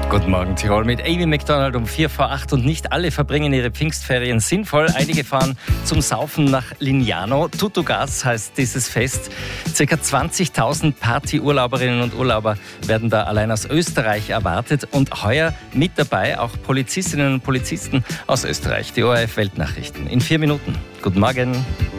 Guten Morgen, Tirol mit Amy Macdonald um 7:45 und nicht alle verbringen ihre Pfingstferien sinnvoll. Einige fahren zum Saufen nach Lignano. Tutugas heißt dieses Fest. Circa 20.000 Partyurlauberinnen und Urlauber werden da allein aus Österreich erwartet. Und heuer mit dabei auch Polizistinnen und Polizisten aus Österreich. Die ORF Weltnachrichten in 4 Minuten. Guten Morgen.